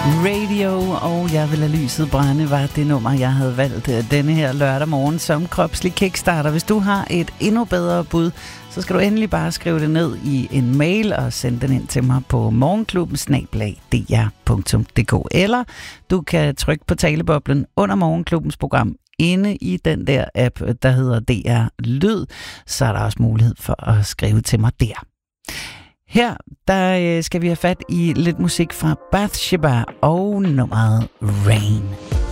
Radio, og jeg vil lade lyset brænde, var det nummer, jeg havde valgt denne her lørdag morgen som kropslig kickstarter. Hvis du har et endnu bedre bud, så skal du endelig bare skrive det ned i en mail og sende den ind til mig på morgenklubben@dr.dk, eller du kan trykke på taleboblen under Morgenklubbens program inde i den der app, der hedder DR Lyd, så er der også mulighed for at skrive til mig der. Her der skal vi have fat i lidt musik fra Bathsheba og nummeret Rain.